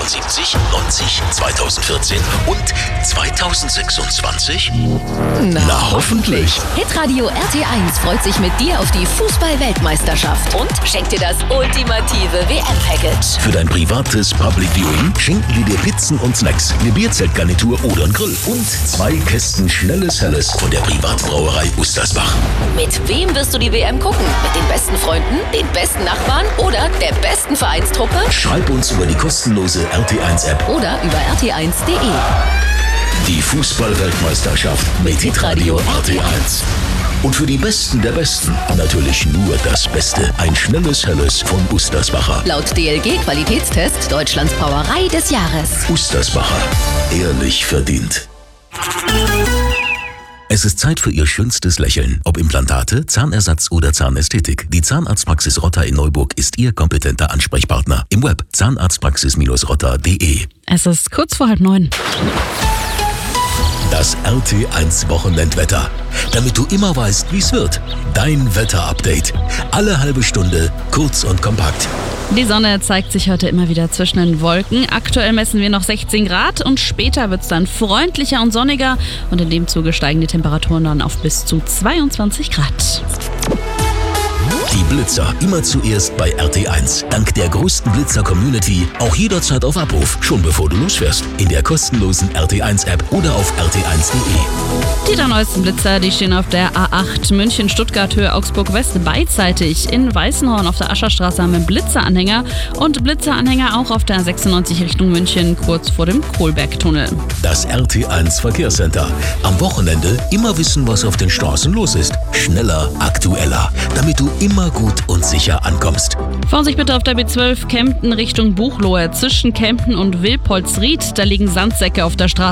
78, 90, 2014 und 2026? Na, hoffentlich. Hitradio RT1 freut sich mit dir auf die Fußball-Weltmeisterschaft und schenkt dir das ultimative WM-Package. Für dein privates Public Viewing schenken wir dir Pizzen und Snacks, eine Bierzeltgarnitur oder einen Grill und 2 Kästen schnelles Helles von der Privatbrauerei Ustersbach. Mit wem wirst du die WM gucken? Mit den besten Freunden, den besten Nachbarn oder der besten Vereinstruppe? Schreib uns über die kostenlose RT1-App Oder über rt1.de. die Fußball-Weltmeisterschaft mit Hitradio RT1. Und für die Besten der Besten natürlich nur das Beste. Ein schnelles Helles von Ustersbacher. Laut DLG-Qualitätstest Deutschlands Brauerei des Jahres. Ustersbacher. Ehrlich verdient. Es ist Zeit für Ihr schönstes Lächeln. Ob Implantate, Zahnersatz oder Zahnästhetik. Die Zahnarztpraxis Rotter in Neuburg ist Ihr kompetenter Ansprechpartner. Im Web zahnarztpraxis-rotter.de. Es ist kurz vor 8:30. Das RT1 Wochenendwetter. Damit du immer weißt, wie es wird. Dein Wetterupdate. Alle halbe Stunde, kurz und kompakt. Die Sonne zeigt sich heute immer wieder zwischen den Wolken. Aktuell messen wir noch 16 Grad und später wird es dann freundlicher und sonniger. Und in dem Zuge steigen die Temperaturen dann auf bis zu 22 Grad. Die Blitzer immer zuerst bei RT1. Dank der größten Blitzer-Community auch jederzeit auf Abruf, schon bevor du losfährst. In der kostenlosen RT1-App oder auf rt1.de. Die 3 neuesten Blitzer, die stehen auf der A8 München-Stuttgart Höhe Augsburg-West beidseitig. In Weißenhorn auf der Ascherstraße haben wir einen Blitzeranhänger und Blitzeranhänger auch auf der 96 Richtung München, kurz vor dem Kohlbergtunnel. Das RT1 Verkehrscenter. Am Wochenende immer wissen, was auf den Straßen los ist. Schneller, aktueller, damit du immer gut und sicher ankommst. Vorsicht bitte auf der B12 Kempten Richtung Buchloe. Zwischen Kempten und Wilpolsried, da liegen Sandsäcke auf der Straße.